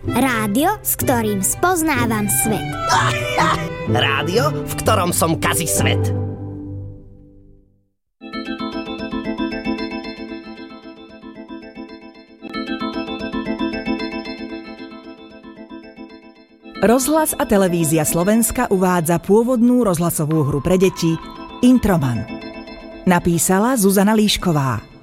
Rádio, s ktorým spoznávam svet. Rádio, v ktorom som kazí svet. Rozhlas a televízia Slovenska uvádza pôvodnú rozhlasovú hru pre deti Introman. Napísala Zuzana Líšková.